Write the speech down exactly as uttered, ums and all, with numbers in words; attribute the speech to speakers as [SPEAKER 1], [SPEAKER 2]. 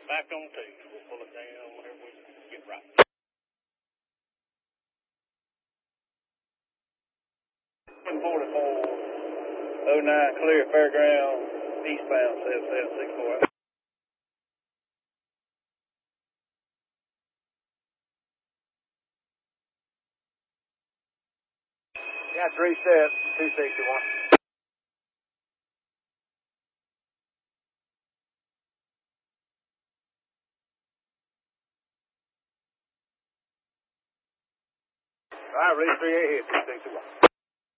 [SPEAKER 1] Back on two. We'll pull it down whenever we get right. one forty-four oh nine, clear Fairground, eastbound, seven seven six four. Yeah, three steps, two sixty-one. All right, ready three eight here, two sixty-one.